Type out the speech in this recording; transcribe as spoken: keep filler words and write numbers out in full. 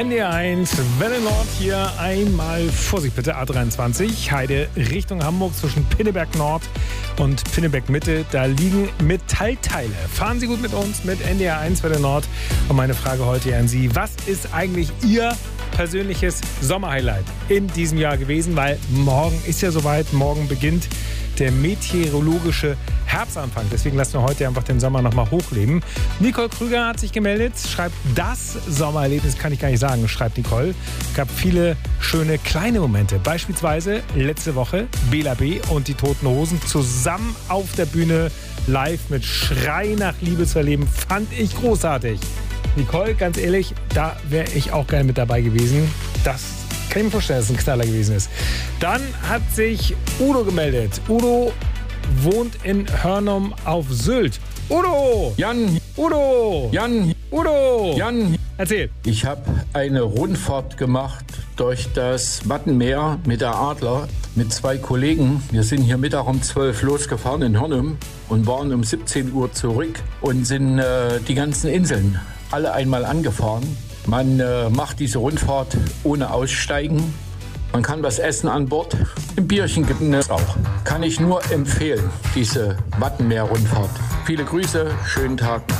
N D R eins, Welle Nord hier einmal, Vorsicht bitte, A dreiundzwanzig, Heide Richtung Hamburg zwischen Pinneberg Nord und Pinneberg Mitte, da liegen Metallteile. Fahren Sie gut mit uns, mit N D R eins, Welle Nord. Und meine Frage heute an Sie, was ist eigentlich Ihr persönliches Sommerhighlight in diesem Jahr gewesen? Weil morgen ist ja soweit, morgen beginnt der meteorologische Herbstanfang. Deswegen lassen wir heute einfach den Sommer nochmal hochleben. Nicole Krüger hat sich gemeldet, schreibt, das Sommererlebnis kann ich gar nicht sagen, schreibt Nicole. Es gab viele schöne kleine Momente. Beispielsweise letzte Woche Bela B. und die Toten Hosen zusammen auf der Bühne live mit Schrei nach Liebe zu erleben. Fand ich großartig. Nicole, ganz ehrlich, da wäre ich auch gerne mit dabei gewesen. Das kann ich mir vorstellen, dass es ein Knaller gewesen ist. Dann hat sich Udo gemeldet. Udo wohnt in Hörnum auf Sylt. Udo! Jan! Udo! Jan! Udo! Jan! Erzähl. Ich habe eine Rundfahrt gemacht durch das Wattenmeer mit der Adler mit zwei Kollegen. Wir sind hier Mittag um zwölf losgefahren in Hörnum und waren um siebzehn Uhr zurück und sind äh, die ganzen Inseln alle einmal angefahren. Man äh, macht diese Rundfahrt ohne Aussteigen. Man kann was essen an Bord. Ein Bierchen gibt es auch. Kann ich nur empfehlen, diese Wattenmeer-Rundfahrt. Viele Grüße, schönen Tag.